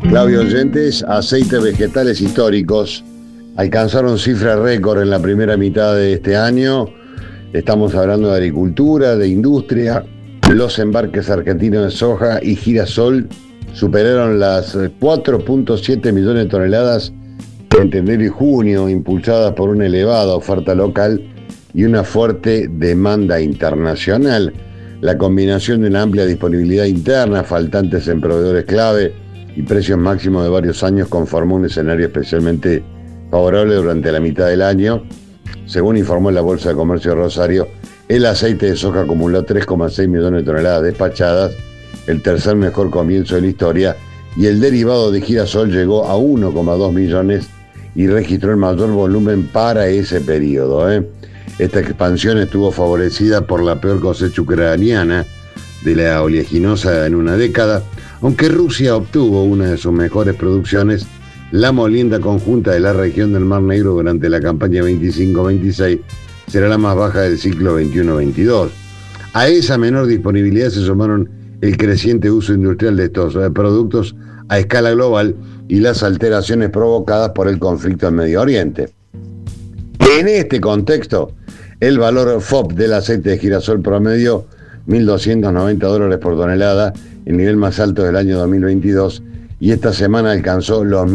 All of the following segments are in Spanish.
Claudio oyentes, aceites vegetales históricos alcanzaron cifras récord en la primera mitad de este año. Estamos hablando de agricultura, de industria. Los embarques argentinos de soja y girasol superaron las 4.7 millones de toneladas entre enero y junio, impulsadas por una elevada oferta local y una fuerte demanda internacional. La combinación de una amplia disponibilidad interna, faltantes en proveedores clave y precios máximos de varios años conformó un escenario especialmente favorable durante la mitad del año. Según informó la Bolsa de Comercio de Rosario, el aceite de soja acumuló 3,6 millones de toneladas despachadas, el tercer mejor comienzo de la historia, y el derivado de girasol llegó a 1,2 millones y registró el mayor volumen para ese periodo. Esta expansión estuvo favorecida por la peor cosecha ucraniana de la oleaginosa en una década, aunque Rusia obtuvo una de sus mejores producciones. La molienda conjunta de la región del Mar Negro durante la campaña 25-26 será la más baja del ciclo 21-22. A esa menor disponibilidad se sumaron el creciente uso industrial de estos productos a escala global y las alteraciones provocadas por el conflicto en Medio Oriente. En este contexto, el valor FOB del aceite de girasol promedio $1.290 por tonelada, el nivel más alto del año 2022, y esta semana alcanzó los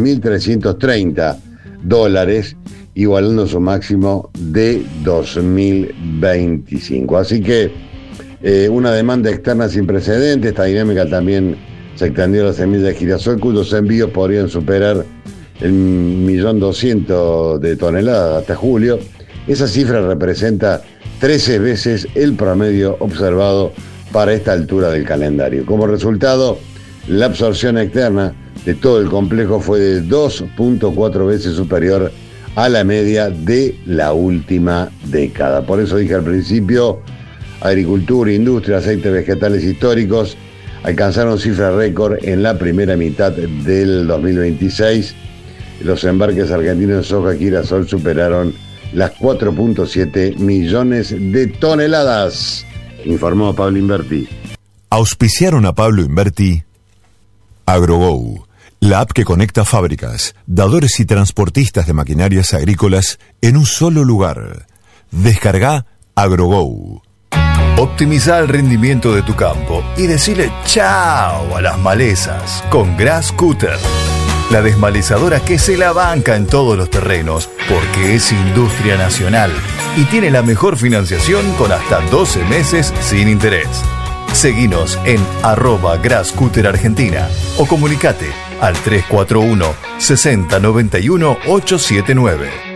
$1.330, igualando su máximo de 2025. Así que una demanda externa sin precedentes. Esta dinámica también se extendió a las semillas de girasol, cuyos envíos podrían superar el 1.200.000 de toneladas hasta julio. Esa cifra representa 13 veces el promedio observado para esta altura del calendario. Como resultado, la absorción externa de todo el complejo fue de 2.4 veces superior a la media de la última década. Por eso dije al principio, agricultura, industria, aceites vegetales históricos alcanzaron cifras récord en la primera mitad del 2026. Los embarques argentinos de soja y girasol superaron las 4.7 millones de toneladas, informó Pablo Inverti. Auspiciaron a Pablo Inverti AgroGo, la app que conecta fábricas, dadores y transportistas de maquinarias agrícolas en un solo lugar. Descarga AgroGo. Optimiza el rendimiento de tu campo y decile chao a las malezas con Grass Cutter. La desmalezadora que se la banca en todos los terrenos porque es industria nacional y tiene la mejor financiación con hasta 12 meses sin interés. Seguinos en @GrassCutterArgentina o comunicate al 341 60 91 879.